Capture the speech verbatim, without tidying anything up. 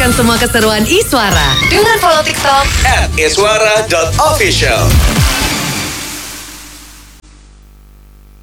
Saksikan semua keseruan Iswara dengan follow TikTok at iswara dot official.